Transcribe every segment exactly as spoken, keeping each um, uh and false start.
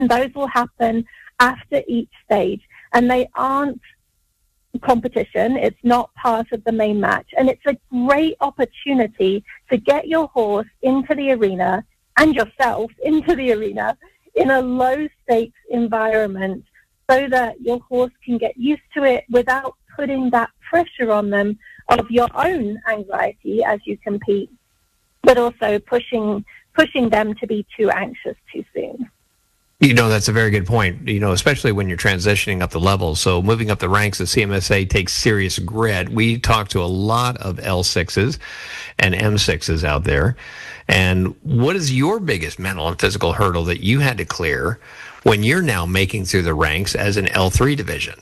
Those will happen after each stage, and they aren't competition. It's not part of the main match, and it's a great opportunity to get your horse into the arena and yourself into the arena in a low-stakes environment so that your horse can get used to it without putting that pressure on them of your own anxiety as you compete, but also pushing pushing them to be too anxious too soon. You know, that's a very good point, you know, especially when you're transitioning up the levels. So moving up the ranks, the C M S A takes serious grit. We talk to a lot of L sixes and M sixes out there. And what is your biggest mental and physical hurdle that you had to clear when you're now making through the ranks as an L three division?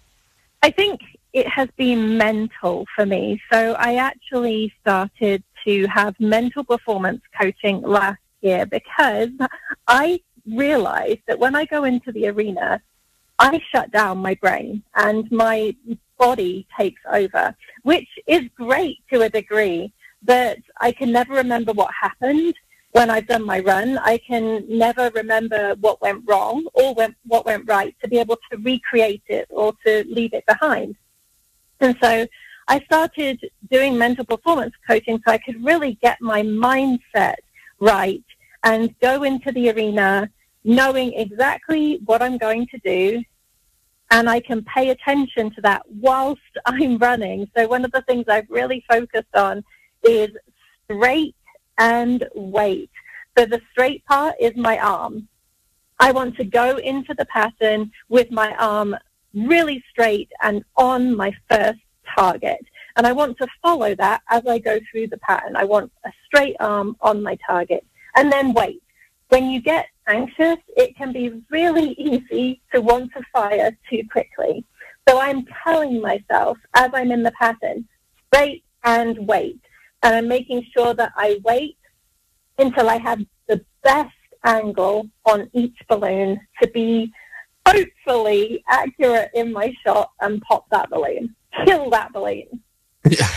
I think it has been mental for me. So I actually started to have mental performance coaching last year because I realized that when I go into the arena, I shut down my brain and my body takes over, which is great to a degree, but I can never remember what happened when I've done my run. I can never remember what went wrong or went, what went right to be able to recreate it or to leave it behind. And so I started doing mental performance coaching so I could really get my mindset right and go into the arena knowing exactly what I'm going to do, and I can pay attention to that whilst I'm running. So one of the things I've really focused on is straight and weight. So the straight part is my arm. I want to go into the pattern with my arm really straight and on my first target. And I want to follow that as I go through the pattern. I want a straight arm on my target. And then weight. When you get anxious, it can be really easy to want to fire too quickly. So I'm telling myself as I'm in the pattern, straight and wait. And I'm making sure that I wait until I have the best angle on each balloon to be hopefully accurate in my shot and pop that balloon, kill that balloon. Yeah.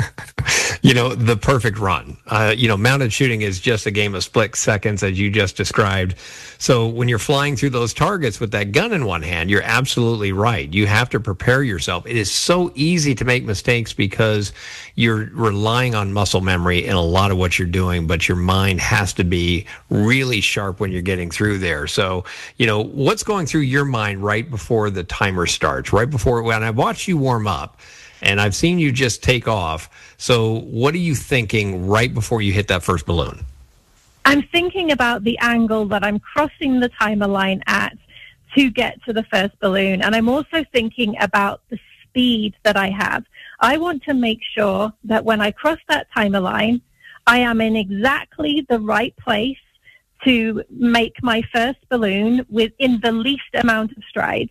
You know, the perfect run. Uh, you know, mounted shooting is just a game of split seconds, as you just described. So when you're flying through those targets with that gun in one hand, you're absolutely right. You have to prepare yourself. It is so easy to make mistakes because you're relying on muscle memory in a lot of what you're doing, but your mind has to be really sharp when you're getting through there. So, you know, what's going through your mind right before the timer starts, right before, when I watch you warm up, and I've seen you just take off. So what are you thinking right before you hit that first balloon? I'm thinking about the angle that I'm crossing the timer line at to get to the first balloon. And I'm also thinking about the speed that I have. I want to make sure that when I cross that timer line, I am in exactly the right place to make my first balloon within the least amount of strides.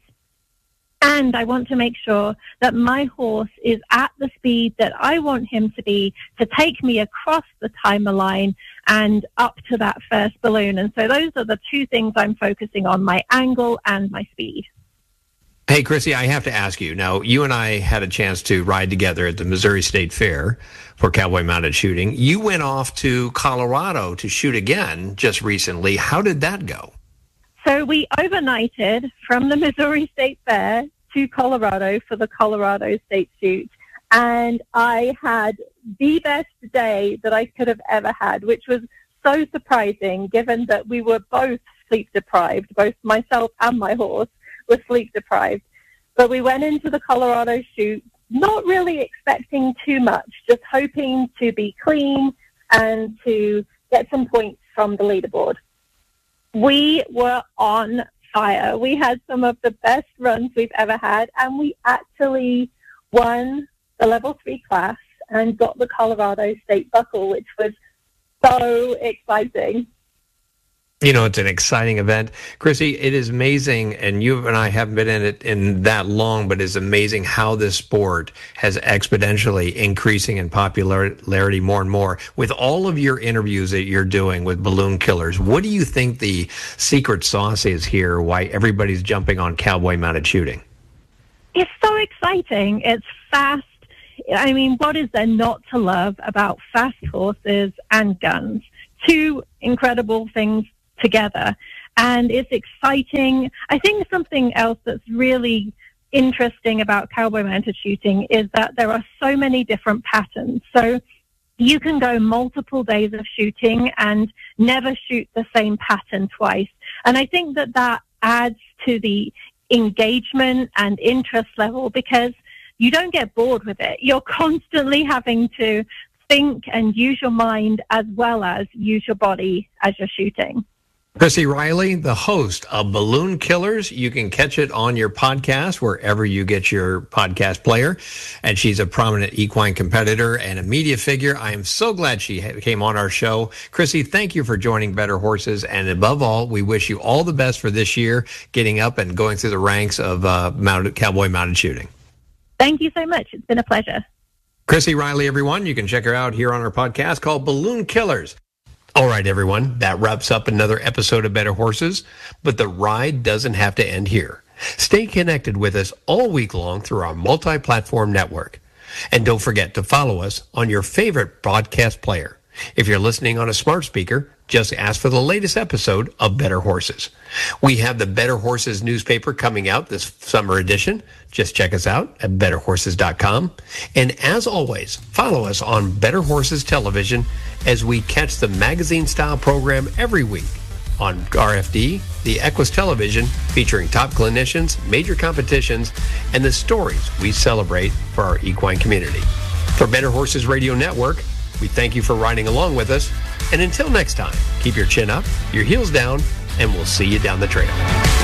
And I want to make sure that my horse is at the speed that I want him to be to take me across the timer line and up to that first balloon. And so those are the two things I'm focusing on, my angle and my speed. Hey, Chrissy, I have to ask you. Now, you and I had a chance to ride together at the Missouri State Fair for cowboy mounted shooting. You went off to Colorado to shoot again just recently. How did that go? So we overnighted from the Missouri State Fair to Colorado for the Colorado State Shoot. And I had the best day that I could have ever had, which was so surprising given that we were both sleep deprived. Both myself and my horse were sleep deprived. But we went into the Colorado Shoot not really expecting too much, just hoping to be clean and to get some points from the leaderboard. We were on fire. We had some of the best runs we've ever had, and we actually won the level three class and got the Colorado State Buckle, which was so exciting. You know, it's an exciting event. Chrissy, it is amazing, and you and I haven't been in it in that long, but it's amazing how this sport has exponentially increasing in popularity more and more. With all of your interviews that you're doing with balloon killers, what do you think the secret sauce is here, why everybody's jumping on cowboy mounted shooting? It's so exciting. It's fast. I mean, what is there not to love about fast horses and guns? Two incredible things together. and it's exciting. I think something else that's really interesting about cowboy mounted shooting is that there are so many different patterns. So you can go multiple days of shooting and never shoot the same pattern twice. And I think that that adds to the engagement and interest level because you don't get bored with it. You're constantly having to think and use your mind as well as use your body as you're shooting. Chrissy Riley, the host of Balloon Killers. You can catch it on your podcast wherever you get your podcast player. And she's a prominent equine competitor and a media figure. I am so glad she came on our show. Chrissy, thank you for joining Better Horses. And above all, we wish you all the best for this year, getting up and going through the ranks of uh, mounted, cowboy mounted shooting. Thank you so much. It's been a pleasure. Chrissy Riley, everyone. You can check her out here on our podcast called Balloon Killers. All right, everyone, that wraps up another episode of Better Horses, but the ride doesn't have to end here. Stay connected with us all week long through our multi-platform network. And don't forget to follow us on your favorite broadcast player. If you're listening on a smart speaker, just ask for the latest episode of Better Horses. We have the Better Horses newspaper coming out this summer edition. Just check us out at better horses dot com. And as always, follow us on Better Horses Television as we catch the magazine-style program every week on R F D, the Equus Television, featuring top clinicians, major competitions, and the stories we celebrate for our equine community. For Better Horses Radio Network, we thank you for riding along with us. And until next time, keep your chin up, your heels down, and we'll see you down the trail.